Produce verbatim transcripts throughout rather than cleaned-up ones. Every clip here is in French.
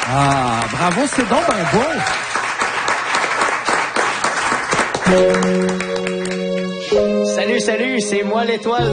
Ah, bravo, c'est donc ben beau. Salut, salut, c'est moi l'étoile.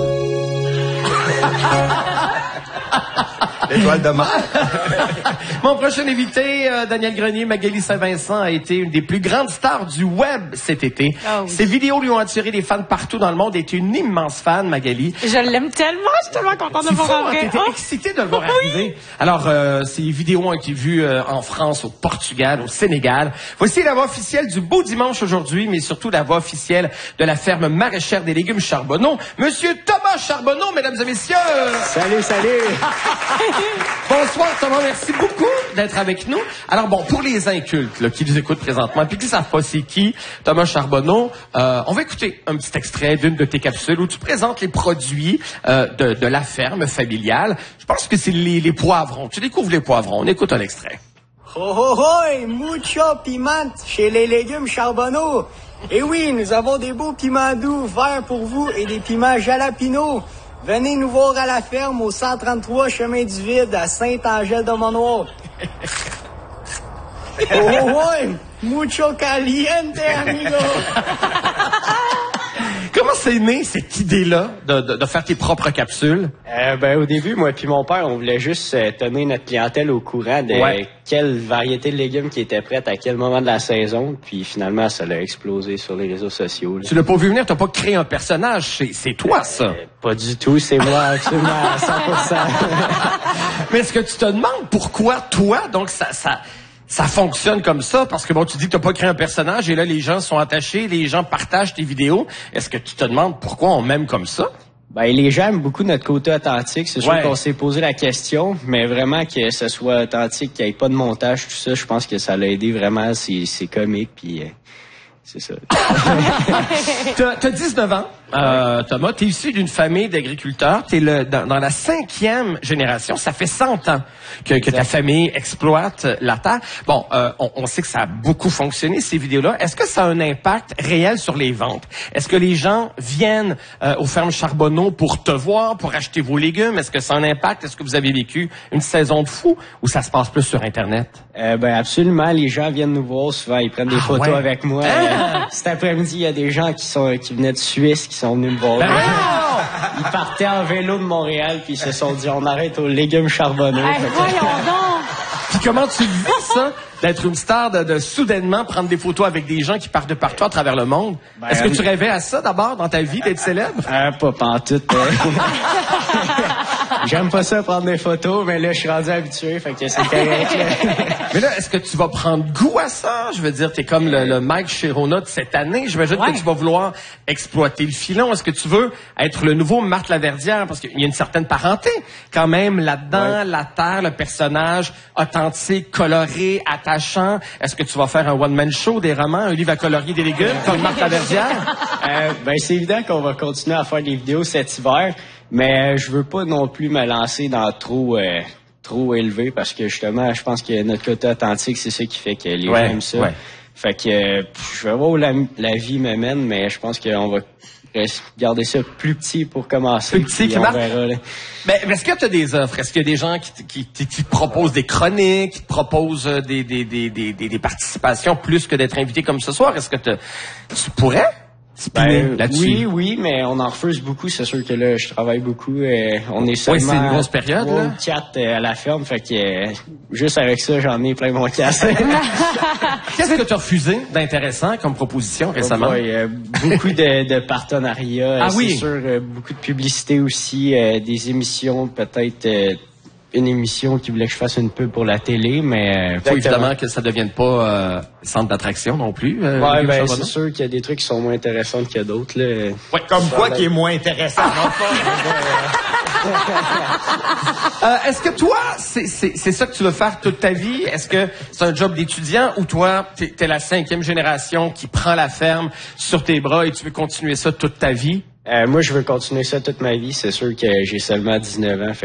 L'étoile de mer. Mon prochain invité, euh, Daniel Grenier, Magali Saint-Vincent, a été une des plus grandes stars du web cet été. Oh oui. Ses vidéos lui ont attiré des fans partout dans le monde. Elle est une immense fan, Magali. Je l'aime tellement, je suis tellement contente de C'est voir fou, hein, rentrer. t'étais Oh. excitée de le voir Oui. arriver. Alors, euh, ces vidéos ont été vues euh, en France, au Portugal, au Sénégal. Voici la voix officielle du Beau Dimanche aujourd'hui, mais surtout la voix officielle de la ferme maraîchère des légumes Charbonneau, Monsieur Thomas Charbonneau, mesdames et messieurs. Salut, salut. Bonsoir Thomas, merci beaucoup d'être avec nous. Alors bon, pour les incultes là, qui nous écoutent présentement, puis qui ne savent pas c'est qui, Thomas Charbonneau, euh, on va écouter un petit extrait d'une de tes capsules où tu présentes les produits euh, de, de la ferme familiale. Je pense que c'est les, les poivrons. Tu découvres les poivrons. On écoute un extrait. Ho ho ho, mucho piment chez les légumes Charbonneau. Et oui, nous avons des beaux piments doux verts pour vous et des piments jalapino. Venez nous voir à la ferme au cent trente-trois chemin du Vide à Saint-Angèle-de-Montnoir. Oh oh oh, mucho caliente, amigo. Comment c'est né cette idée-là de, de, de faire tes propres capsules? Euh, ben, au début, moi puis mon père, on voulait juste euh, tenir notre clientèle au courant de Ouais. quelle variété de légumes qui était prête à quel moment de la saison. Puis finalement, ça l'a explosé sur les réseaux sociaux. Là. Tu l'as pas vu venir, t'as pas créé un personnage, c'est, c'est toi ça. Euh, pas du tout, c'est moi absolument à cent pour cent. Mais est-ce que tu te demandes pourquoi toi, donc ça, ça, ça fonctionne comme ça? Parce que bon, tu dis que t'as pas créé un personnage et là, les gens sont attachés, les gens partagent tes vidéos. Est-ce que tu te demandes pourquoi on m'aime comme ça? Ben, les gens aiment beaucoup notre côté authentique. C'est sûr Ouais. qu'on s'est posé la question, mais vraiment que ce soit authentique, qu'il n'y ait pas de montage, tout ça, je pense que ça l'a aidé vraiment. C'est, c'est comique, puis euh, c'est ça. T'as, t'as dix-neuf ans, euh, Thomas. T'es issu d'une famille d'agriculteurs. T'es le, dans, dans la cinquième génération. Ça fait cent ans que, que ta famille exploite la terre. Bon, euh, on, on sait que ça a beaucoup fonctionné, ces vidéos-là. Est-ce que ça a un impact réel sur les ventes? Est-ce que les gens viennent euh, aux fermes Charbonneau pour te voir, pour acheter vos légumes? Est-ce que ça a un impact? Est-ce que vous avez vécu une saison de fou ou ça se passe plus sur Internet? Euh, ben absolument, les gens viennent nous voir souvent, ils prennent des Ah, photos ouais. avec moi. Ah! Euh, cet après-midi, il y a des gens qui sont qui venaient de Suisse, qui sont venus me voir. Ben, Ils partaient en vélo de Montréal, puis ils se sont dit, on arrête aux légumes Charbonneau. Hey, Fait que- voyons donc. Puis comment tu vis ça, d'être une star, de, de soudainement prendre des photos avec des gens qui partent de partout à travers le monde? Ben, Est-ce que euh, tu rêvais à ça d'abord dans ta vie, d'être célèbre? Ah, pas pantoute. euh. J'aime pas ça prendre des photos, mais là, je suis rendu habitué, fait que c'est correct. là. Mais là, est-ce que tu vas prendre goût à ça? Je veux dire, t'es comme le, le Mike Chirona de cette année. J'imagine Ouais. que tu vas vouloir exploiter le filon. Est-ce que tu veux être le nouveau Marthe Laverdière? Parce qu'il y a une certaine parenté quand même là-dedans, Ouais. la terre, le personnage authentique, coloré, attachant. Est-ce que tu vas faire un one-man show, des romans, un livre à colorier des légumes comme Marthe Laverdière? Euh, ben, c'est évident qu'on va continuer à faire des vidéos cet hiver, mais euh, je veux pas non plus me lancer dans trop euh, trop élevé parce que justement, je pense que notre côté authentique, c'est ça qui fait que les Ouais, gens aiment ça. ouais. Fait que euh, pff, je vais voir où la, la vie me mène, mais je pense qu'on va rest- garder ça plus petit pour commencer. Plus petit puis qui on marche. verra, là. Ben, mais est-ce que tu as des offres? Est-ce qu'il y a des gens qui, te- qui, qui, qui te proposent des chroniques, qui te proposent euh, des, des, des, des, des, des participations plus que d'être invité comme ce soir? Est-ce que te- tu pourrais spinner Ben, là-dessus? oui, oui, mais on en refuse beaucoup. C'est sûr que là, je travaille beaucoup. Euh, on est seulement c'est une grosse période, trois là. ou quatre euh, à la ferme, fait que euh, juste avec ça, j'en ai plein mon casse. Qu'est-ce que tu as refusé d'intéressant comme proposition récemment? Ouais, euh, beaucoup de, de partenariats. Ah euh, oui. C'est sûr, euh, beaucoup de publicité aussi, euh, des émissions, peut-être euh, une émission qui voulait que je fasse une pub pour la télé, mais... Euh, Faut évidemment que ça ne devienne pas euh, centre d'attraction non plus. Euh, Ouais, Légumes ben, Charbonneau. c'est sûr qu'il y a des trucs qui sont moins intéressants que d'autres, là. Ouais. Comme quoi qui est moins intéressant, non pas? Euh, est-ce que toi, c'est, c'est, c'est ça que tu veux faire toute ta vie? Est-ce que c'est un job d'étudiant ou toi, t'es, t'es la cinquième génération qui prend la ferme sur tes bras et tu veux continuer ça toute ta vie? Euh, moi, je veux continuer ça toute ma vie. C'est sûr que j'ai seulement dix-neuf ans. Fait